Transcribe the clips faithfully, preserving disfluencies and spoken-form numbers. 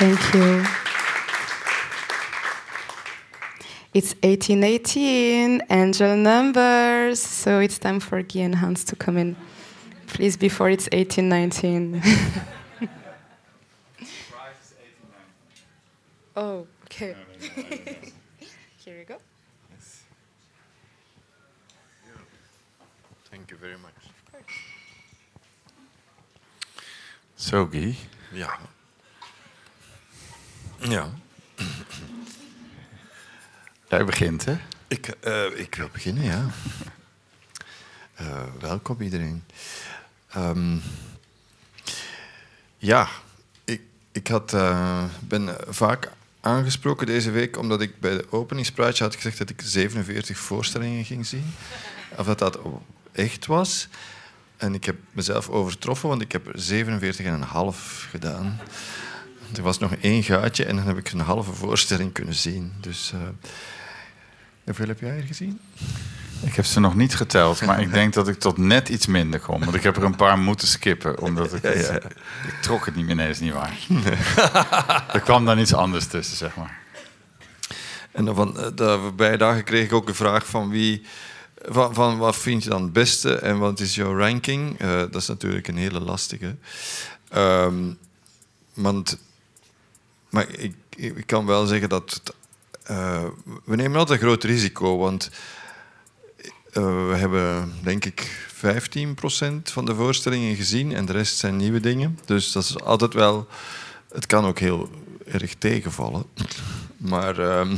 Thank you. It's eighteen eighteen, angel numbers, so it's time for Guy and Hans to come in. Please, before it's eighteen nineteen. Oh, okay. Here you go. Yes. Thank you very much. Of course. Zo, Guy. Ja. Ja. Jij begint, hè? Ik, uh, ik wil beginnen, ja. Uh, welkom iedereen. Um, ja, ik, ik had, uh, ben vaak aangesproken deze week omdat ik bij de openingspraatje had gezegd dat ik zevenenveertig voorstellingen ging zien. Of dat dat echt was. En ik heb mezelf overtroffen, want ik heb er zevenenveertig en een half gedaan. Er was nog één gaatje en dan heb ik een halve voorstelling kunnen zien. Dus, uh, hoeveel heb jij er gezien? Ik heb ze nog niet geteld, maar ik denk dat ik tot net iets minder kom. Want ik heb er een paar moeten skippen, omdat ik... Ja, ja. Het, ik trok het niet meer, nee, dat is niet waar. Nee. Er kwam dan iets anders tussen, zeg maar. En dan van de voorbije dagen kreeg ik ook de vraag van wie... Van, van wat vind je dan het beste en wat is jouw ranking? Uh, dat is natuurlijk een hele lastige. Um, want, maar ik, ik kan wel zeggen dat... Het, uh, we nemen altijd een groot risico, want... Uh, we hebben, denk ik, vijftien procent van de voorstellingen gezien en de rest zijn nieuwe dingen. Dus dat is altijd wel... Het kan ook heel erg tegenvallen. Maar um,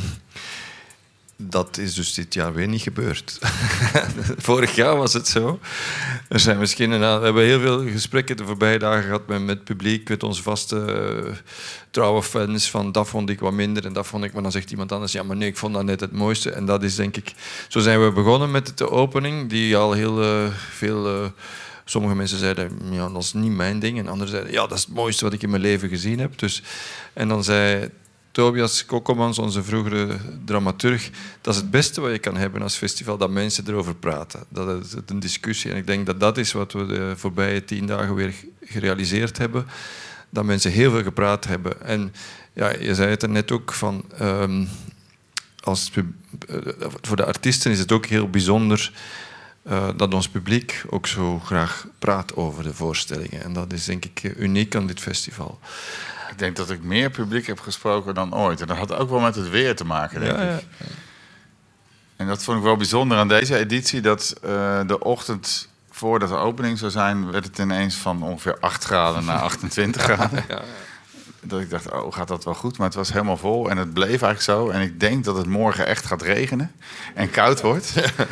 dat is dus dit jaar weer niet gebeurd. Vorig jaar was het zo. Er zijn misschien een, we hebben heel veel gesprekken de voorbije dagen gehad met, met het publiek, met onze vaste uh, trouwe fans, van dat vond ik wat minder en dat vond ik... Maar dan zegt iemand anders, ja, maar nee, ik vond dat net het mooiste. En dat is, denk ik... Zo zijn we begonnen met de opening, die al heel uh, veel... Uh, sommige mensen zeiden, ja, dat is niet mijn ding. En anderen zeiden, ja, dat is het mooiste wat ik in mijn leven gezien heb. Dus, en dan zei... Tobias Kokkelmans, onze vroegere dramaturg, dat is het beste wat je kan hebben als festival, dat mensen erover praten. Dat is een discussie. En ik denk dat dat is wat we de voorbije tien dagen weer gerealiseerd hebben. Dat mensen heel veel gepraat hebben. En ja, je zei het er net ook, van, um, als uh, voor de artiesten is het ook heel bijzonder uh, dat ons publiek ook zo graag praat over de voorstellingen. En dat is denk ik uniek aan dit festival. Ik denk dat ik meer publiek heb gesproken dan ooit. En dat had ook wel met het weer te maken, denk ja, ik. Ja. En dat vond ik wel bijzonder aan deze editie. Dat uh, de ochtend voordat de opening zou zijn... werd het ineens van ongeveer acht graden naar achtentwintig graden. Ja, ja. Dat ik dacht, oh, gaat dat wel goed? Maar het was helemaal vol en het bleef eigenlijk zo. En ik denk dat het morgen echt gaat regenen en koud wordt.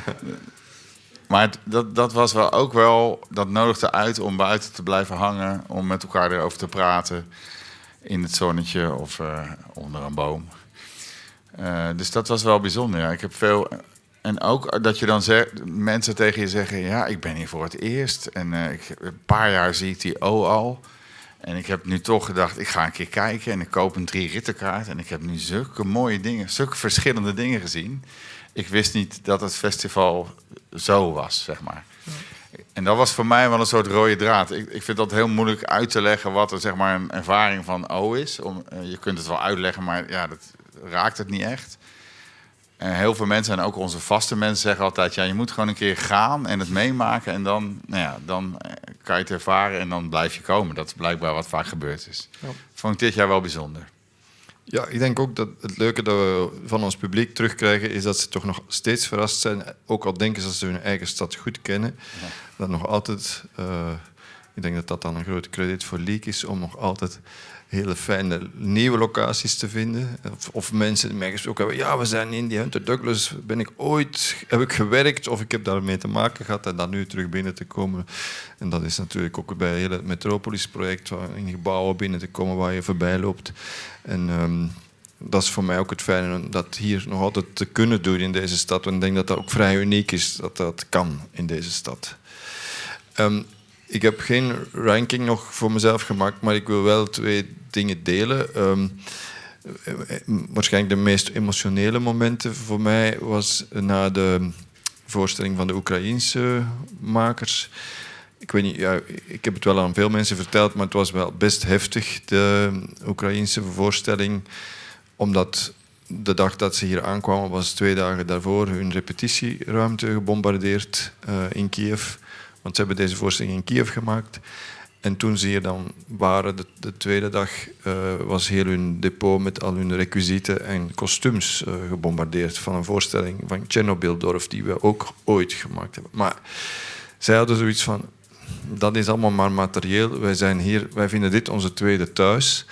Maar het, dat, dat was wel ook wel... Dat nodigde uit om buiten te blijven hangen... om met elkaar erover te praten... in het zonnetje of uh, onder een boom. Uh, dus dat was wel bijzonder. Ja. Ik heb veel... En ook dat je dan zegt, mensen tegen je zeggen... ja, ik ben hier voor het eerst. En uh, ik, een paar jaar zie ik die O al. En ik heb nu toch gedacht, ik ga een keer kijken... en ik koop een drie rittenkaart. En ik heb nu zulke mooie dingen, zulke verschillende dingen gezien. Ik wist niet dat het festival zo was, zeg maar. Ja. En dat was voor mij wel een soort rode draad. Ik, ik vind dat heel moeilijk uit te leggen wat er, zeg maar, een ervaring van O is. Om, uh, je kunt het wel uitleggen, maar ja, dat raakt het niet echt. En heel veel mensen, en ook onze vaste mensen, zeggen altijd... ja, je moet gewoon een keer gaan en het meemaken... en dan, nou ja, dan kan je het ervaren en dan blijf je komen. Dat is blijkbaar wat vaak gebeurd is. Ja. Vond ik dit jaar wel bijzonder. Ja, ik denk ook dat het leuke dat we van ons publiek terugkrijgen... is dat ze toch nog steeds verrast zijn. Ook al denken ze dat ze hun eigen stad goed kennen. Ja. Dat nog altijd... Uh, ik denk dat dat dan een grote credit voor Leek is... om nog altijd hele fijne nieuwe locaties te vinden. Of, of mensen die mij gesproken hebben... ja, we zijn in die Hunter Douglas... ben ik ooit... heb ik gewerkt of ik heb daarmee te maken gehad... en dan nu terug binnen te komen. En dat is natuurlijk ook bij heel het Metropolis-project... in gebouwen binnen te komen waar je voorbij loopt... En um, dat is voor mij ook het fijne om dat hier nog altijd te kunnen doen in deze stad. Want ik denk dat dat ook vrij uniek is, dat dat kan in deze stad. Um, ik heb geen ranking nog voor mezelf gemaakt, maar ik wil wel twee dingen delen. Um, waarschijnlijk de meest emotionele momenten voor mij was na de voorstelling van de Oekraïense makers. ik weet niet, ja, ik heb het wel aan veel mensen verteld, maar het was wel best heftig, de Oekraïense voorstelling. Omdat de dag dat ze hier aankwamen, was twee dagen daarvoor hun repetitieruimte gebombardeerd uh, in Kiev. Want ze hebben deze voorstelling in Kiev gemaakt. En toen ze hier dan waren, de, de tweede dag, uh, was heel hun depot met al hun requisieten en kostuums uh, gebombardeerd van een voorstelling van Tsjernobildorf die we ook ooit gemaakt hebben. Maar zij hadden zoiets van, dat is allemaal maar materieel. Wij zijn hier, wij vinden dit onze tweede thuis.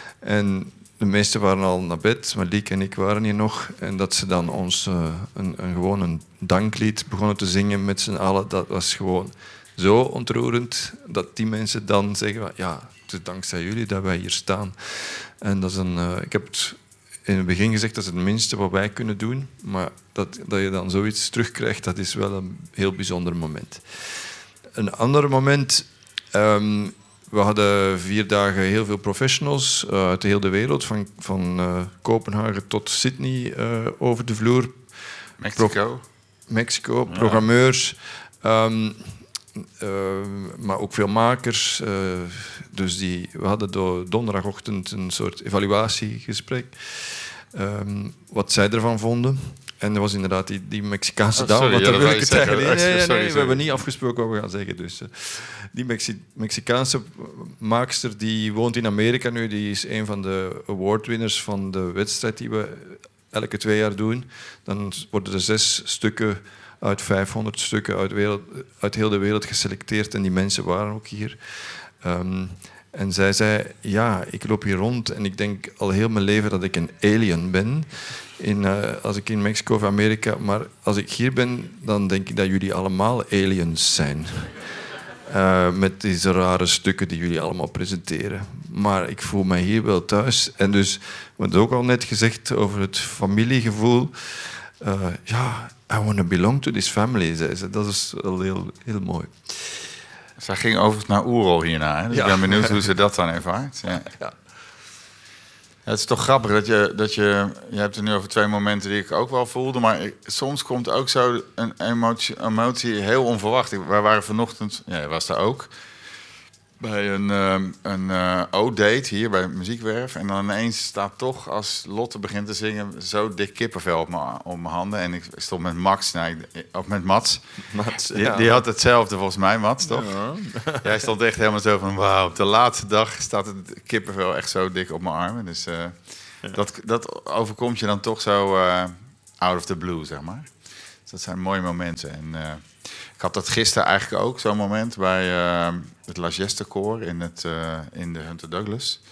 En de meesten waren al naar bed, maar Lieke en ik waren hier nog. En dat ze dan ons uh, een, een, gewoon een danklied begonnen te zingen met z'n allen, dat was gewoon zo ontroerend dat die mensen dan zeggen, ja, het is dankzij jullie dat wij hier staan. En dat is een, uh, ik heb het in het begin gezegd, dat is het minste wat wij kunnen doen. Maar dat, dat je dan zoiets terugkrijgt, dat is wel een heel bijzonder moment. Een ander moment... Um, we hadden vier dagen heel veel professionals uh, uit de hele wereld, van, van uh, Kopenhagen tot Sydney uh, over de vloer. Mexico. Pro- Mexico, ja. Programmeurs, um, uh, maar ook veel makers. Uh, dus die, we hadden do- donderdagochtend een soort evaluatiegesprek, um, wat zij ervan vonden. En er was inderdaad die, die Mexicaanse oh, dame. sorry, wat ja, daar wil ik het eigenlijk zeggen. nee, nee, nee, Sorry, nee, sorry. we hebben niet afgesproken wat we gaan zeggen. Dus, uh, die Mexi- Mexicaanse maakster die woont in Amerika nu. Die is een van de awardwinners van de wedstrijd die we elke twee jaar doen. Dan worden er zes stukken uit vijfhonderd stukken uit, wereld, uit heel de wereld geselecteerd. En die mensen waren ook hier. Um, en zij zei, ja, ik loop hier rond en ik denk al heel mijn leven dat ik een alien ben. In, uh, als ik in Mexico of Amerika, maar als ik hier ben, dan denk ik dat jullie allemaal aliens zijn. Uh, met deze rare stukken die jullie allemaal presenteren. Maar ik voel mij hier wel thuis. En dus, we hebben ook al net gezegd over het familiegevoel. Uh, ja, I want to belong to this family, zei ze. Dat is wel heel, heel mooi. Zij ging overigens naar Oerol hierna. Hè? Dus ja. Ik ben benieuwd hoe ze dat dan ervaart. Ja. Ja. Ja, het is toch grappig dat je, dat je... Je hebt het nu over twee momenten die ik ook wel voelde. Maar ik, soms komt ook zo een emotie, emotie heel onverwacht. Ik, wij waren vanochtend... Ja, was daar ook. Bij een, um, een uh, O-date hier bij Muziekwerf. En dan ineens staat toch, als Lotte begint te zingen... zo dik kippenvel op mijn, op mijn handen. En ik stond met Max... Nee, of met Mats. Mats ja. die, die had hetzelfde volgens mij, Mats, toch? Ja. Jij stond echt helemaal zo van... Wauw, op de laatste dag staat het kippenvel echt zo dik op mijn armen. Dus uh, ja. dat, dat overkomt je dan toch zo uh, out of the blue, zeg maar. Dus dat zijn mooie momenten. En... Uh, ik had dat gisteren eigenlijk ook, zo'n moment, bij uh, het La Geste Koor in, het, uh, in de Hunter Douglas.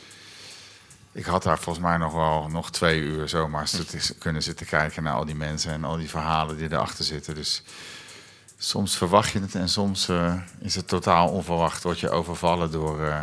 Ik had daar volgens mij nog wel nog twee uur zomaar kunnen zitten kijken naar al die mensen en al die verhalen die erachter zitten. Dus soms verwacht je het en soms uh, is het totaal onverwacht. Word je overvallen door uh,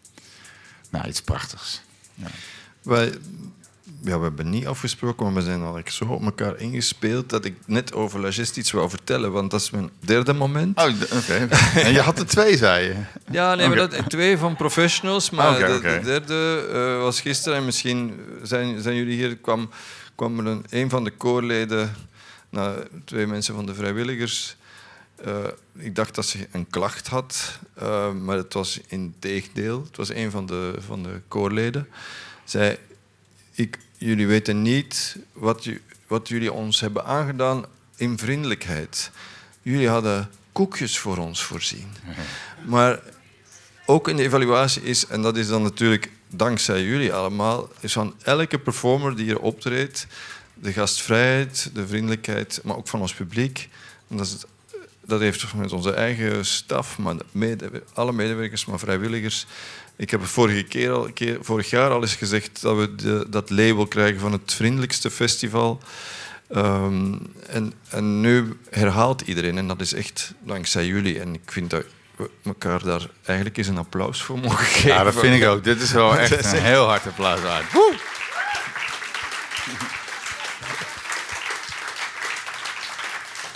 nou, iets prachtigs. Ja. Wij... Ja, we hebben niet afgesproken, maar we zijn al zo op elkaar ingespeeld dat ik net over La Geste iets wou vertellen, want dat is mijn derde moment. Oh, oké. Okay. En je had er twee, zei je? Ja, nee, okay. maar dat, twee van professionals, maar okay, de, okay. de derde uh, was gisteren en misschien zijn, zijn jullie hier, kwam, kwam er een, een van de koorleden, nou, twee mensen van de vrijwilligers. Uh, ik dacht dat ze een klacht had, uh, maar het was integendeel. Het was een van de, van de koorleden. Zij... Ik, jullie weten niet wat, ju, wat jullie ons hebben aangedaan in vriendelijkheid. Jullie hadden koekjes voor ons voorzien. Maar ook in de evaluatie is, en dat is dan natuurlijk dankzij jullie allemaal, is van elke performer die hier optreedt, de gastvrijheid, de vriendelijkheid, maar ook van ons publiek. En dat, is het, dat heeft met onze eigen staf, maar mede, alle medewerkers, maar vrijwilligers. Ik heb het vorige keer al, keer, vorig jaar al eens gezegd dat we de, dat label krijgen van het vriendelijkste festival. Um, en, en nu herhaalt iedereen en dat is echt dankzij jullie. En ik vind dat we elkaar daar eigenlijk eens een applaus voor mogen geven. Ja, dat vind ik ook. Dit is wel echt een heel hard applaus waard. Woe!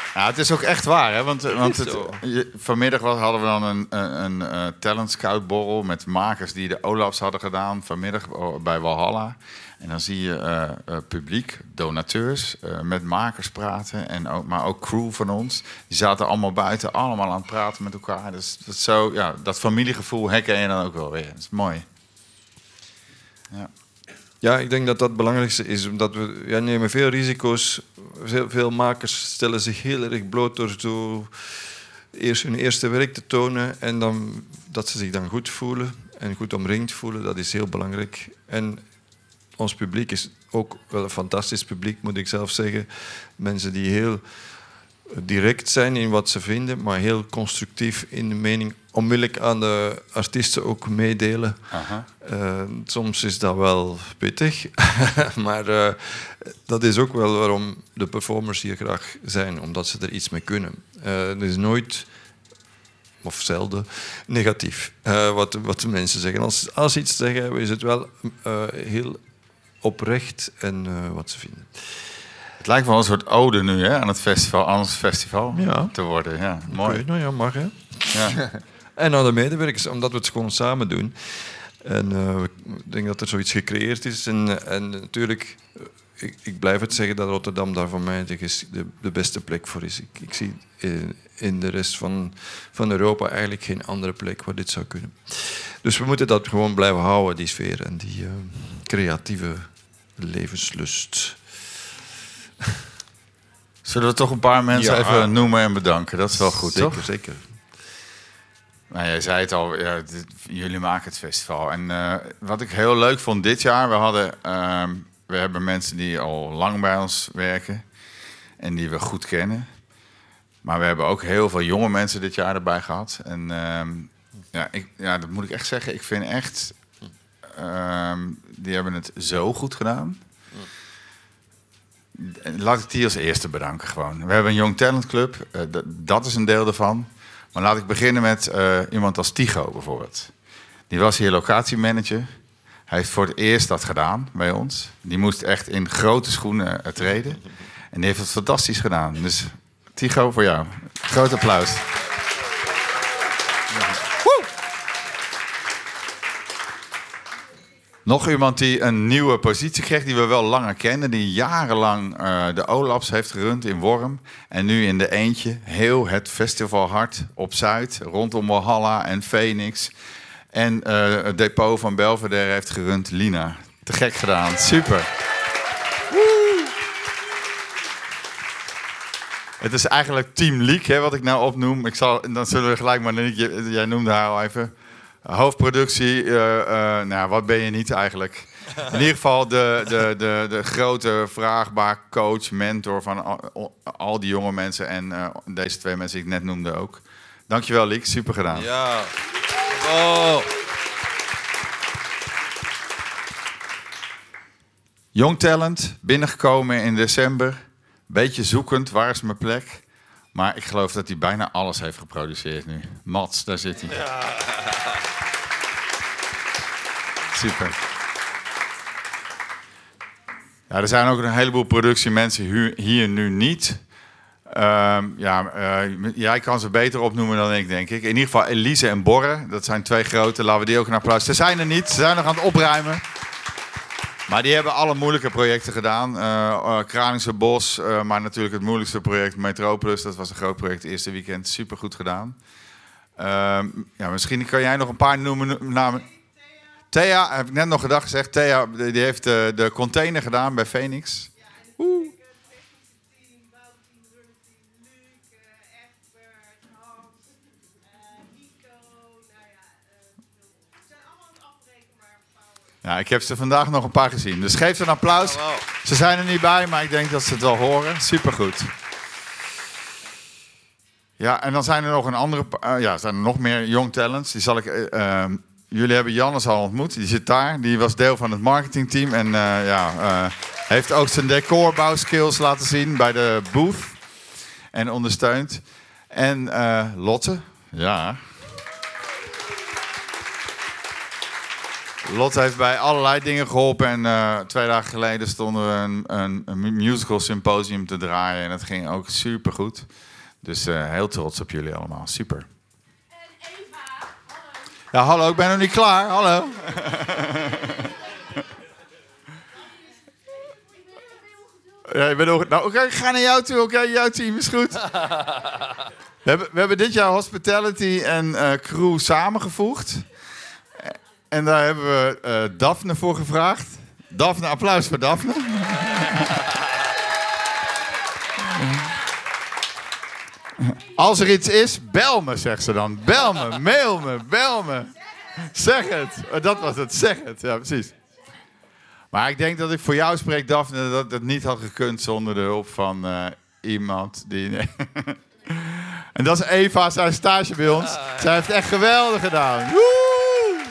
Ja, het is ook echt waar, hè? Want, want het, je, vanmiddag was, hadden we dan een, een, een uh, talent scout borrel met makers die de Olafs hadden gedaan vanmiddag bij Walhalla. En dan zie je uh, uh, publiek, donateurs, uh, met makers praten, en ook, maar ook crew van ons. Die zaten allemaal buiten, allemaal aan het praten met elkaar. Dus dat, zo, ja, dat familiegevoel herken je dan ook wel weer. Dat is mooi. Ja. Ja, ik denk dat dat het belangrijkste is. Omdat we ja, nemen veel risico's. Veel, veel makers stellen zich heel erg bloot door zo eerst hun eerste werk te tonen. En dan, dat ze zich dan goed voelen en goed omringd voelen. Dat is heel belangrijk. En ons publiek is ook wel een fantastisch publiek, moet ik zelf zeggen. Mensen die heel direct zijn in wat ze vinden, maar heel constructief in de mening, onmiddellijk aan de artiesten ook meedelen. Uh, soms is dat wel pittig, maar uh, dat is ook wel waarom de performers hier graag zijn, omdat ze er iets mee kunnen. Uh, er is nooit, of zelden, negatief uh, wat, wat de mensen zeggen. Als, als ze iets zeggen, is het wel uh, heel oprecht en uh, wat ze vinden. Het lijkt wel een soort ode nu, hè, aan het festival, aan ons festival ja. te worden. Ja, mooi. Okay, nou ja, mag hè. Ja. En aan de medewerkers, omdat we het gewoon samen doen. En uh, ik denk dat er zoiets gecreëerd is. En, en natuurlijk, ik, ik blijf het zeggen dat Rotterdam daar voor mij de, de beste plek voor is. Ik, ik zie in, in de rest van, van Europa eigenlijk geen andere plek waar dit zou kunnen. Dus we moeten dat gewoon blijven houden, die sfeer en die uh, creatieve levenslust. Zullen we toch een paar mensen ja. even noemen en bedanken? Dat is wel goed, zeker, toch? Zeker, nou, jij zei het al, ja, dit, jullie maken het festival. En uh, wat ik heel leuk vond dit jaar, we hadden, uh, we hebben mensen die al lang bij ons werken en die we goed kennen. Maar we hebben ook heel veel jonge mensen dit jaar erbij gehad. En uh, ja, ik, ja, dat moet ik echt zeggen. Ik vind echt, uh, die hebben het zo goed gedaan. Laat ik die als eerste bedanken gewoon. We hebben een Young Talent Club, uh, d- dat is een deel ervan. Maar laat ik beginnen met uh, iemand als Tycho bijvoorbeeld. Die was hier locatiemanager. Hij heeft voor het eerst dat gedaan bij ons. Die moest echt in grote schoenen uh, treden. En die heeft het fantastisch gedaan. Dus Tycho, voor jou. Groot applaus. Nog iemand die een nieuwe positie kreeg, die we wel langer kennen. Die jarenlang uh, de Olafs heeft gerund in Worm. En nu in de eentje heel het festivalhart op Zuid. Rondom Walhalla en Phoenix. En uh, het depot van Belvedere heeft gerund. Lina. Te gek gedaan. Super. Woe! Het is eigenlijk Team Leek, hè, wat ik nou opnoem. Ik zal, dan zullen we gelijk maar... Jij noemde haar al even... Hoofdproductie, uh, uh, nou, wat ben je niet eigenlijk? In ieder geval de, de, de, de grote vraagbaar coach, mentor van al, al die jonge mensen. En uh, deze twee mensen die ik net noemde ook. Dankjewel, Liek. Super gedaan. Ja. Oh. Young Talent, binnengekomen in december. Beetje zoekend, waar is mijn plek? Maar ik geloof dat hij bijna alles heeft geproduceerd nu. Mats, daar zit hij. Ja. Super. Ja, er zijn ook een heleboel productiemensen hier nu niet. Uh, ja, uh, jij kan ze beter opnoemen dan ik, denk ik. In ieder geval Elise en Borre. Dat zijn twee grote. Laten we die ook een applaus. Ze zijn er niet. Ze zijn nog aan het opruimen. Maar die hebben alle moeilijke projecten gedaan. Uh, uh, Kralingse Bos, uh, maar natuurlijk het moeilijkste project, Metropolis. Dat was een groot project, het eerste weekend. Super goed gedaan. Uh, ja, misschien kan jij nog een paar noemen, namen. Thea, heb ik net nog gedacht gezegd. Thea, die heeft de, de container gedaan bij Phoenix. Oeh. Ja, ik heb ze vandaag nog een paar gezien. Dus geef ze een applaus. Oh, wow. Ze zijn er niet bij, maar ik denk dat ze het wel horen. Supergoed. Ja, en dan zijn er nog een andere... Uh, ja, zijn er nog meer young talents. Die zal ik... Uh, uh, jullie hebben Jannes al ontmoet. Die zit daar. Die was deel van het marketingteam. En uh, ja, uh, heeft ook zijn decorbouwskills laten zien bij de booth. En ondersteund. En uh, Lotte. Ja... Lot heeft bij allerlei dingen geholpen. En uh, twee dagen geleden stonden we een, een, een musical symposium te draaien. En dat ging ook supergoed. Dus uh, heel trots op jullie allemaal. Super. En Eva, hallo. Ja, hallo, ik ben nog niet klaar. Hallo. Ja, ik ben nog... Nou, oké, okay, ik ga naar jou toe. Oké, okay, jouw team is goed. We hebben, we hebben dit jaar hospitality en uh, crew samengevoegd. En daar hebben we uh, Daphne voor gevraagd. Daphne, applaus voor Daphne. Als er iets is, bel me, zegt ze dan. Bel me, mail me, bel me. Zeg het. Dat was het, zeg het. Ja, precies. Maar ik denk dat ik voor jou spreek, Daphne, dat het niet had gekund zonder de hulp van uh, iemand die... En dat is Eva, zij stage bij ons. Zij heeft echt geweldig gedaan. Woe!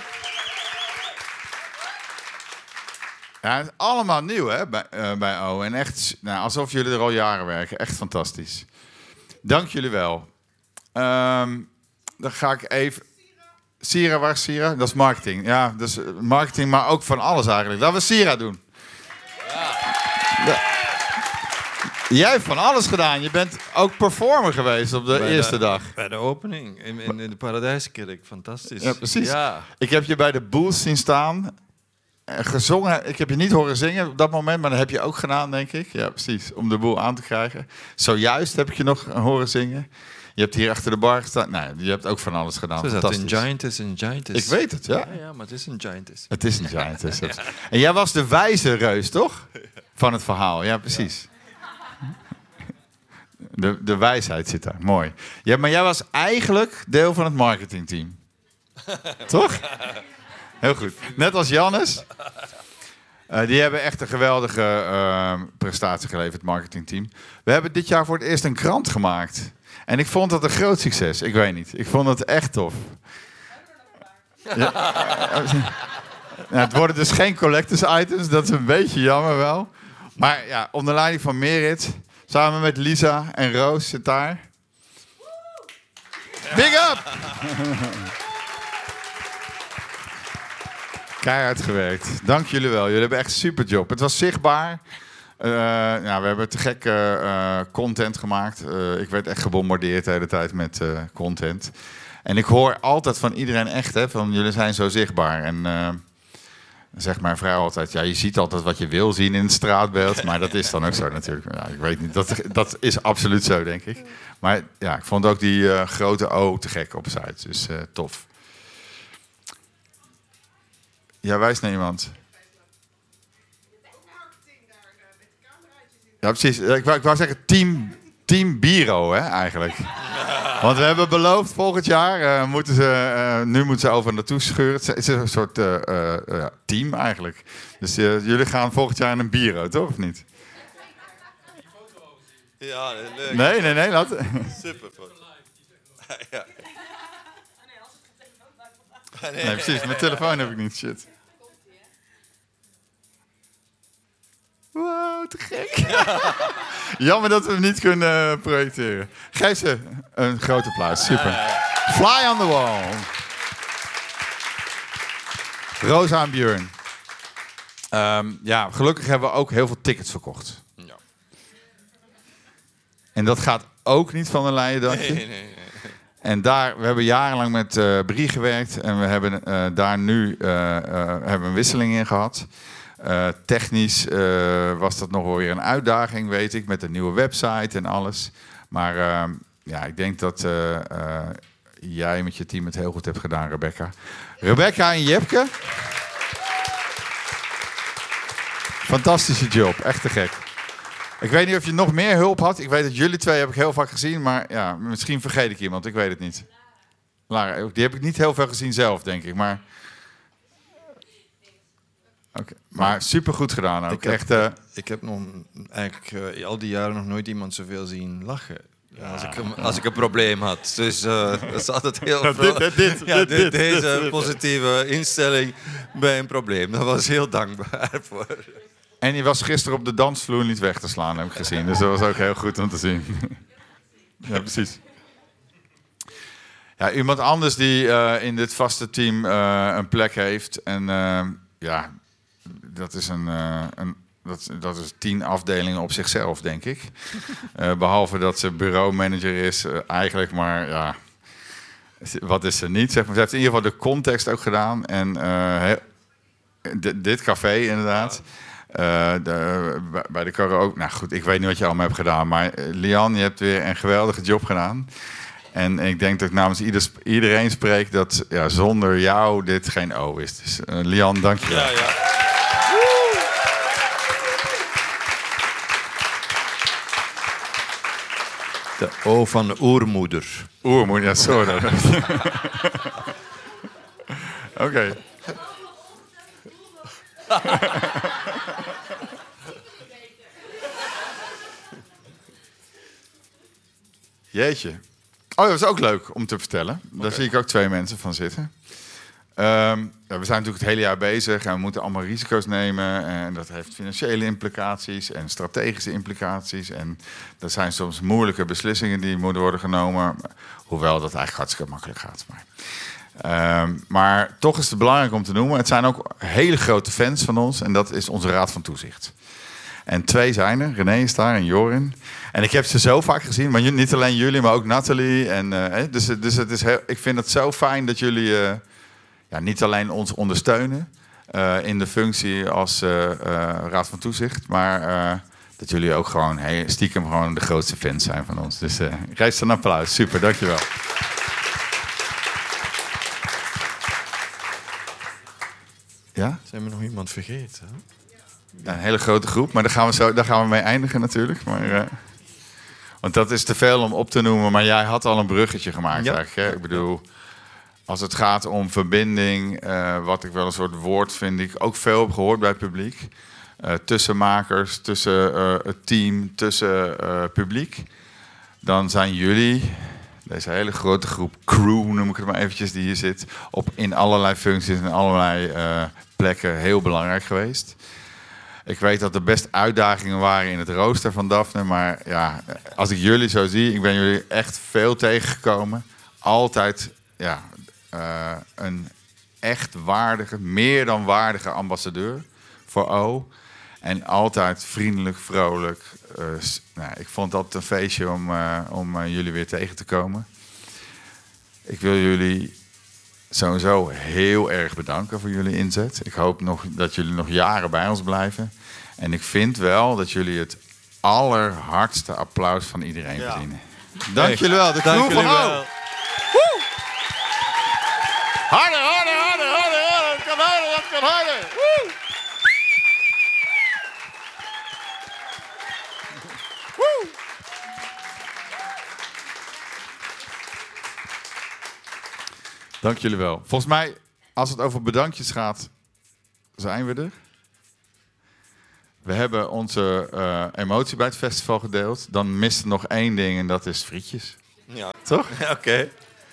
Ja, het is allemaal nieuw hè, bij, uh, bij O. En echt, nou, alsof jullie er al jaren werken. Echt fantastisch. Dank jullie wel. Um, dan ga ik even... Sira, waar is Sira? Dat is marketing. Ja, dat is marketing, maar ook van alles eigenlijk. Laten we Sira doen. Ja. Ja. Jij hebt van alles gedaan. Je bent ook performer geweest op de bij eerste de, dag. Bij de opening in, in, in de Paradijskerk. Fantastisch. Ja, precies. Ja. Ik heb je bij de booth zien staan. Gezongen. Ik heb je niet horen zingen op dat moment, maar dat heb je ook gedaan, denk ik. Ja, precies. Om de boel aan te krijgen. Zojuist heb ik je nog horen zingen. Je hebt hier achter de bar gestaan. Nee, je hebt ook van alles gedaan. Ze zat in Giantess en Giantess. Ik weet het, ja. Ja, ja, maar het is een Giantess. Het is een Giantess. Ja. En jij was de wijze reus, toch? Van het verhaal. Ja, precies. De, de wijsheid zit daar. Mooi. Ja, maar jij was eigenlijk deel van het marketingteam. Toch? Heel goed. Net als Jannes. Uh, die hebben echt een geweldige uh, prestatie geleverd, het marketingteam. We hebben dit jaar voor het eerst een krant gemaakt. En ik vond dat een groot succes. Ik weet niet. Ik vond het echt tof. Ja. Nou, het worden dus geen collectors items. Dat is een beetje jammer wel. Maar ja, onder leiding van Merit. Samen met Lisa en Roos zit daar. Big up! Keihard gewerkt. Dank jullie wel. Jullie hebben echt een super job. Het was zichtbaar. Uh, ja, we hebben te gekke uh, content gemaakt. Uh, ik werd echt gebombardeerd de hele tijd met uh, content. En ik hoor altijd van iedereen echt, hè, van jullie zijn zo zichtbaar. En uh, zegt mijn vrouw altijd, ja, je ziet altijd wat je wil zien in het straatbeeld. Maar dat is dan ook zo natuurlijk. Ja, ik weet niet, dat, dat is absoluut zo, denk ik. Maar ja, ik vond ook die uh, grote O te gek op site. Dus uh, tof. Ja, wijs naar iemand. Ja, precies. Ik wou, ik wou zeggen team, team Biro, hè, eigenlijk. Want we hebben beloofd, volgend jaar uh, moeten ze, uh, nu moeten ze over naartoe scheuren. Het is een soort uh, uh, uh, team eigenlijk. Dus uh, jullie gaan volgend jaar in een Biro, toch? Of niet? Ja, leuk. Nee, nee, nee. Laat... Super foto. Ja. Nee, precies. Mijn telefoon heb ik niet. Shit. Wow, te gek. Jammer dat we hem niet kunnen uh, projecteren. Geef ze een groot applaus. Super. Fly on the wall. Rosa en Björn. Um, ja, gelukkig hebben we ook heel veel tickets verkocht. Ja. En dat gaat ook niet van een leien dakje. Nee, nee, nee. En daar, we hebben jarenlang met uh, Brie gewerkt. En we hebben uh, daar nu uh, uh, hebben een wisseling in gehad. Uh, technisch uh, was dat nog wel weer een uitdaging, weet ik. Met een nieuwe website en alles. Maar uh, ja, ik denk dat uh, uh, jij met je team het heel goed hebt gedaan, Rebecca. Rebecca en Jepke. Fantastische job, echt te gek. Ik weet niet of je nog meer hulp had. Ik weet dat jullie twee heb ik heel vaak gezien. Maar ja, misschien vergeet ik iemand. Ik weet het niet. Lara, die heb ik niet heel veel gezien zelf, denk ik. Maar, okay. Maar supergoed gedaan ook. Ik heb, echt, uh... ik heb nog eigenlijk uh, al die jaren nog nooit iemand zoveel zien lachen. Ja. Als, ik een, als ik een probleem had. Dus uh, dat is altijd heel ja, veel. dit, dit, ja, dit, dit, dit, deze dit, positieve instelling bij een probleem. Daar was heel dankbaar voor. En die was gisteren op de dansvloer niet weg te slaan, heb ik gezien. Dus dat was ook heel goed om te zien. Ja, precies. Ja, iemand anders die uh, in dit vaste team uh, een plek heeft. En uh, ja, dat is een, uh, een dat, dat is tien afdelingen op zichzelf, denk ik. Uh, behalve dat ze bureaumanager is, uh, eigenlijk, maar ja, wat is ze niet? Zeg maar, ze heeft in ieder geval de context ook gedaan. En uh, he, d- dit café inderdaad. Uh, de, bij de karaoke. Nou goed, ik weet niet wat je allemaal hebt gedaan. Maar uh, Lian, je hebt weer een geweldige job gedaan. En ik denk dat ik namens ieder, iedereen spreek dat ja, zonder jou dit geen O is. Dus uh, Lian, dank je wel. Ja, ja. De O van de oermoeder. Oermoeder, ja, sorry. Oké. Okay. Jeetje. Oh, dat is ook leuk om te vertellen. Daar okay. zie ik ook twee mensen van zitten. Um, ja, we zijn natuurlijk het hele jaar bezig en we moeten allemaal risico's nemen. En dat heeft financiële implicaties en strategische implicaties. En er zijn soms moeilijke beslissingen die moeten worden genomen. Hoewel dat eigenlijk hartstikke makkelijk gaat. Maar, um, maar toch is het belangrijk om te noemen. Het zijn ook hele grote fans van ons en dat is onze Raad van Toezicht. En twee zijn er, René is daar en Jorin. En ik heb ze zo vaak gezien, maar niet alleen jullie, maar ook Nathalie. En, uh, dus dus het is heel, ik vind het zo fijn dat jullie uh, ja, niet alleen ons ondersteunen uh, in de functie als uh, uh, Raad van Toezicht, maar uh, dat jullie ook gewoon hey, stiekem gewoon de grootste fans zijn van ons. Dus uh, geef een applaus. Super, dankjewel. Ja? Zijn we nog iemand vergeten? Ja, een hele grote groep, maar daar gaan we, zo, daar gaan we mee eindigen natuurlijk. Maar, uh, want dat is te veel om op te noemen, maar jij had al een bruggetje gemaakt ja. eigenlijk. Hè? Ik bedoel, als het gaat om verbinding, uh, wat ik wel een soort woord vind, ik ook veel heb gehoord bij het publiek. Uh, tussen makers, tussen uh, het team, tussen uh, publiek. Dan zijn jullie, deze hele grote groep crew, noem ik het maar eventjes, die hier zit, op, in allerlei functies en allerlei uh, plekken heel belangrijk geweest. Ik weet dat er best uitdagingen waren in het rooster van Daphne. Maar ja, als ik jullie zo zie, ik ben jullie echt veel tegengekomen. Altijd ja, uh, een echt waardige, meer dan waardige ambassadeur voor O. En altijd vriendelijk, vrolijk. Uh, nou, ik vond dat een feestje om, uh, om uh, jullie weer tegen te komen. Ik wil jullie sowieso heel erg bedanken voor jullie inzet. Ik hoop nog dat jullie nog jaren bij ons blijven. En ik vind wel dat jullie het allerhardste applaus van iedereen ja. verdienen. Dank jullie wel. De Dank jullie wel. Woe! Harder, harder, harder, harder, harder. Het kan harder, het kan harder. Woe! Woe! Dank jullie wel. Volgens mij, als het over bedankjes gaat, zijn we er. We hebben onze uh, emotie bij het festival gedeeld. Dan mist er nog één ding en dat is frietjes. Ja. Toch? Oké. Okay.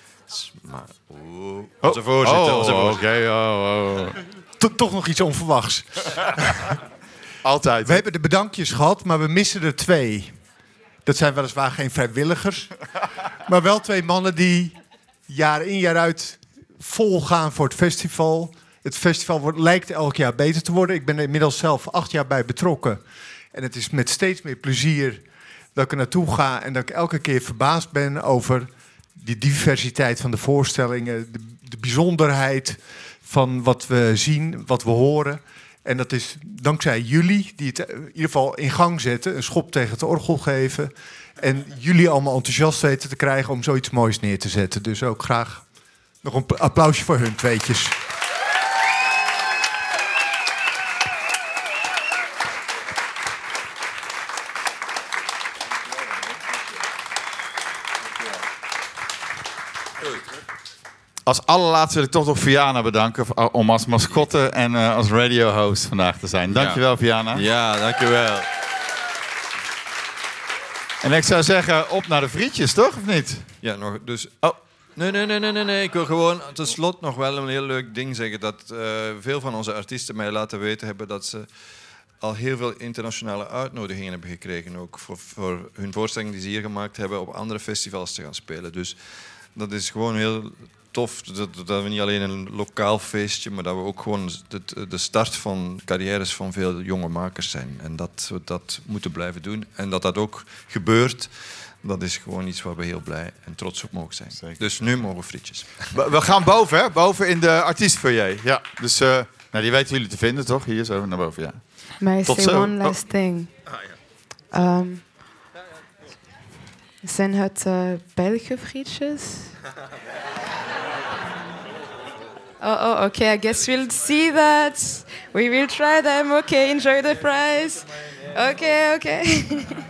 Onze voorzitter. Oh, onze voorzitter. Oké. Okay, oh, oh. To- toch nog iets onverwachts. Altijd. We hebben de bedankjes gehad, maar we missen er twee. Dat zijn weliswaar geen vrijwilligers. Maar wel twee mannen die jaar in jaar uit vol gaan voor het festival. Het festival wordt, lijkt elk jaar beter te worden. Ik ben er inmiddels zelf acht jaar bij betrokken. En het is met steeds meer plezier dat ik er naartoe ga. En dat ik elke keer verbaasd ben over die diversiteit van de voorstellingen. De, de bijzonderheid van wat we zien, wat we horen. En dat is dankzij jullie, die het in ieder geval in gang zetten. Een schop tegen het orgel geven. En jullie allemaal enthousiast weten te krijgen om zoiets moois neer te zetten. Dus ook graag nog een applausje voor hun tweetjes. Als allerlaatste wil ik toch nog Viana bedanken om als mascotte en uh, als radio-host vandaag te zijn. Dankjewel, ja. Viana. Ja, dankjewel. En ik zou zeggen, op naar de frietjes, toch? Of niet? Ja, nog, dus... Oh, nee, nee, nee, nee, nee, nee. Ik wil gewoon tot slot nog wel een heel leuk ding zeggen. Dat uh, veel van onze artiesten mij laten weten hebben dat ze al heel veel internationale uitnodigingen hebben gekregen. Ook voor, voor hun voorstellingen die ze hier gemaakt hebben op andere festivals te gaan spelen. Dus dat is gewoon heel tof. Dat, dat we niet alleen een lokaal feestje, maar dat we ook gewoon de, de start van carrières van veel jonge makers zijn. En dat we dat moeten blijven doen. En dat dat ook gebeurt, dat is gewoon iets waar we heel blij en trots op mogen zijn. Zeker. Dus nu mogen frietjes. We, we gaan boven, hè? Boven in de artiestfoyer. Ja, dus uh, nou, die weten jullie te vinden, toch? Hier zo naar boven, ja. May I Tot say zo. one last Oh. thing? Ah, ja. Um, zijn het uh, Belgische frietjes? Oh, oh, okay. I guess we'll see that. We will try them. Okay, enjoy the prize. Okay, okay.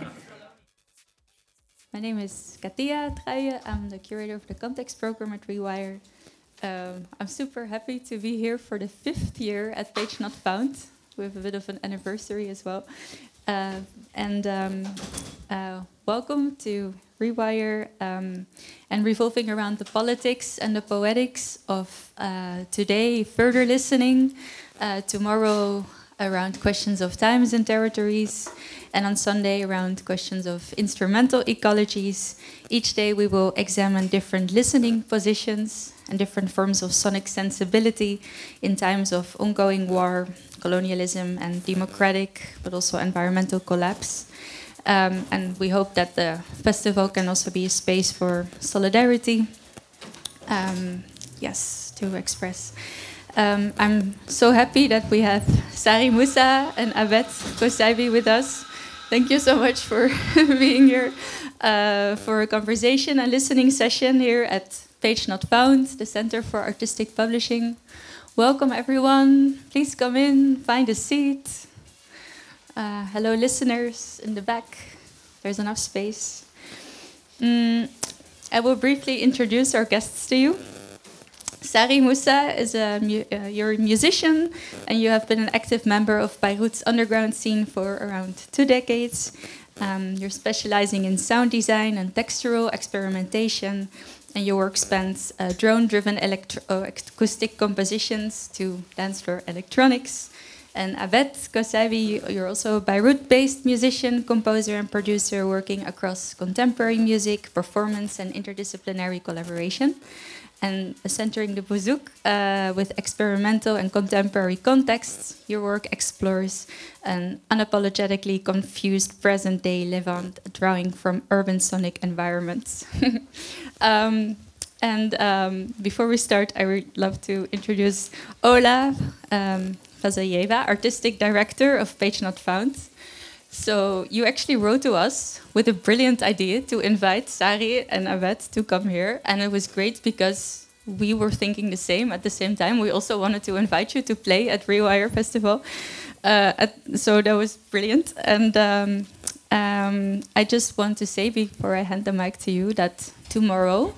My name is Katia Truijen. I'm the curator of the Context program at Rewire. Um, I'm super happy to be here for the fifth year at Page Not Found. We have a bit of an anniversary as well. Uh, and um, uh, welcome to Rewire, um, and revolving around the politics and the poetics of uh, today, further listening, uh, tomorrow around questions of times and territories, and on Sunday around questions of instrumental ecologies. Each day we will examine different listening positions and different forms of sonic sensibility in times of ongoing war, colonialism, and democratic, but also environmental collapse. Um, and we hope that the festival can also be a space for solidarity, um, yes, to express. Um, I'm so happy that we have Sari Moussa and Abed Kosaibi with us. Thank you so much for being here uh, for a conversation and listening session here at Page Not Found, the Center for Artistic Publishing. Welcome everyone. Please come in, find a seat. Uh, hello listeners in the back. There's enough space. Mm, I will briefly introduce our guests to you. Sari Moussa is a mu uh, you're a musician, and you have been an active member of Beirut's underground scene for around two decades. Um, you're specializing in sound design and textural experimentation, and your work spans uh, drone-driven electro uh, acoustic compositions to dance floor electronics. And Abed Kosaibi, you're also a Beirut-based musician, composer, and producer working across contemporary music, performance, and interdisciplinary collaboration. And centering the Bouzouk uh, with experimental and contemporary contexts, your work explores an unapologetically confused present-day Levant drawing from urban sonic environments. um, and um, before we start, I would love to introduce Ola um, Fazayeva, artistic director of Page Not Found. So you actually wrote to us with a brilliant idea to invite Sari and Abed to come here. And it was great because we were thinking the same at the same time. We also wanted to invite you to play at Rewire Festival. Uh, at, so that was brilliant. And um, um, I just want to say before I hand the mic to you that tomorrow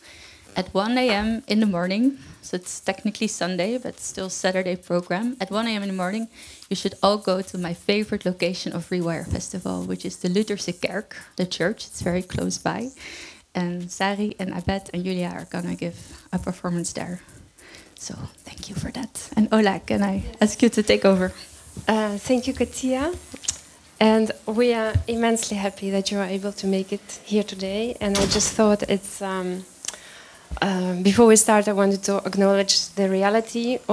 at one A M in the morning, so it's technically Sunday, but still Saturday program. At one A M in the morning, you should all go to my favorite location of Rewire Festival, which is the Lutherse Kerk, the church. It's very close by. And Sari and Abed and Julia are gonna give a performance there. So thank you for that. And Ola, can I ask you to take over? Uh, thank you, Katia. And we are immensely happy that you are able to make it here today. And I just thought it's... Um, Uh, before we start, I wanted to acknowledge the reality